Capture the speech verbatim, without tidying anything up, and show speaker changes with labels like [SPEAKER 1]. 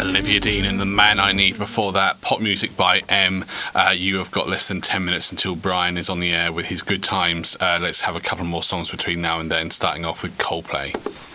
[SPEAKER 1] Olivia Dean and The Man I Need. Before that, pop music by M. Uh, you have got less than ten minutes until Brian is on the air with his Good Times. Uh, let's have a couple more songs between now and then, starting off with Coldplay.